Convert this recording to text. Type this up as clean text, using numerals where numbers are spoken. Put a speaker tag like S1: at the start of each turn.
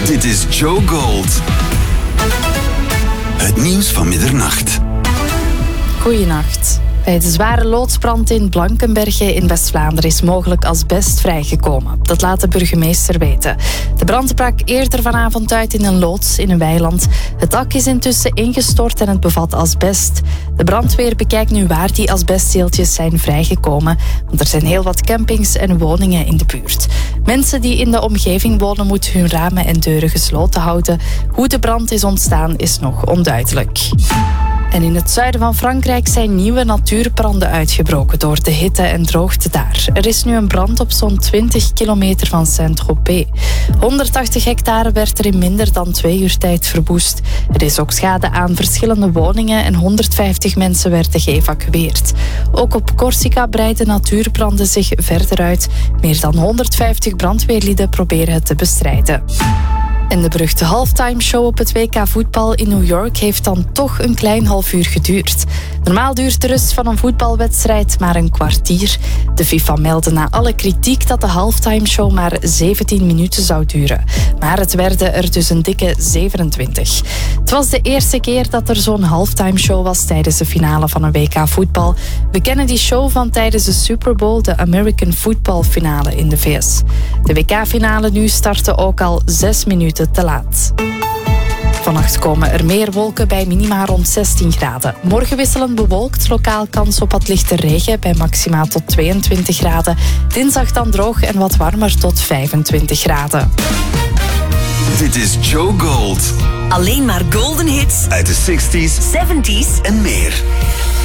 S1: Dit is Joe Gold. Het nieuws van middernacht.
S2: Goeienacht. Bij de zware loodsbrand in Blankenberge in West-Vlaanderen is mogelijk asbest vrijgekomen. Dat laat de burgemeester weten. De brand brak eerder vanavond uit in een loods in een weiland. Het dak is intussen ingestort en het bevat asbest. De brandweer bekijkt nu waar die asbestdeeltjes zijn vrijgekomen. Want er zijn heel wat campings en woningen in de buurt. Mensen die in de omgeving wonen moeten hun ramen en deuren gesloten houden. Hoe de brand is ontstaan is nog onduidelijk. En in het zuiden van Frankrijk zijn nieuwe natuurbranden uitgebroken door de hitte en droogte daar. Er is nu een brand op zo'n 20 kilometer van Saint-Tropez. 180 hectare werd er in minder dan 2 uur tijd verwoest. Er is ook schade aan verschillende woningen en 150 mensen werden geëvacueerd. Ook op Corsica breiden natuurbranden zich verder uit. Meer dan 150 brandweerlieden proberen het te bestrijden. En de beruchte halftime show op het WK voetbal in New York heeft dan toch een klein half uur geduurd. Normaal duurt de rust van een voetbalwedstrijd maar een kwartier. De FIFA meldde na alle kritiek dat de halftime show maar 17 minuten zou duren. Maar het werden er dus een dikke 27. Het was de eerste keer dat er zo'n halftime show was tijdens de finale van een WK voetbal. We kennen die show van tijdens de Super Bowl, de American Football finale in de VS. De WK-finale nu startte ook al 6 minuten te laat. Vannacht komen er meer wolken bij minima rond 16 graden. Morgen wisselend bewolkt, lokaal kans op wat lichte regen bij maxima tot 22 graden. Dinsdag dan droog en wat warmer tot 25 graden.
S1: Dit is Joe Gold.
S3: Alleen maar golden hits
S1: Uit de 60s,
S3: 70s
S1: en meer.